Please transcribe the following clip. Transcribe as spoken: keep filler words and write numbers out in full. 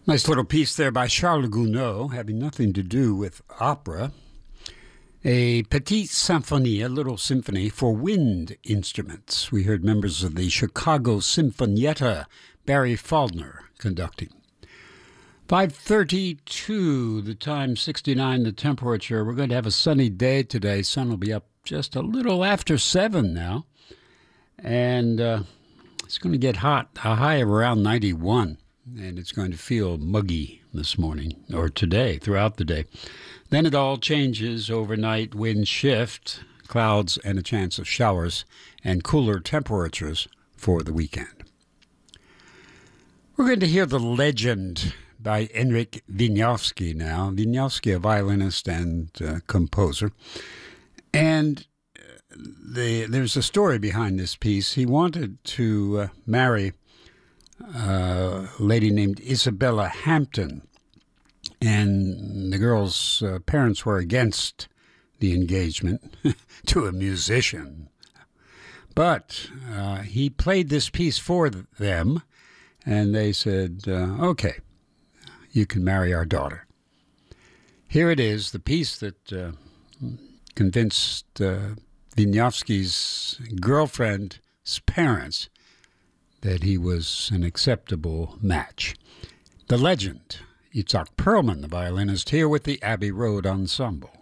Nice little piece there by Charles Gounod, having nothing to do with opera. A petite symphonie, a little symphony for wind instruments. We heard members of the Chicago Sinfonietta, Barry Faulkner, conducting. five thirty-two, the time sixty-nine, the temperature. We're going to have a sunny day today. Sun will be up just a little after seven now. And uh, it's going to get hot, a high of around ninety-one. And it's going to feel muggy this morning, or today, throughout the day. Then it all changes overnight, wind shift, clouds and a chance of showers, and cooler temperatures for the weekend. We're going to hear The Legend by Henryk Wieniawski now. Wieniawski, a violinist and uh, composer. And the, there's a story behind this piece. He wanted to uh, marry a lady named Isabella Hampton, and the girl's uh, parents were against the engagement to a musician. But uh, he played this piece for them, and they said, uh, okay, you can marry our daughter. Here it is, the piece that uh, convinced uh, Wieniawski's girlfriend's parents that he was an acceptable match. The Legend, Itzhak Perlman, the violinist, here with the Abbey Road Ensemble.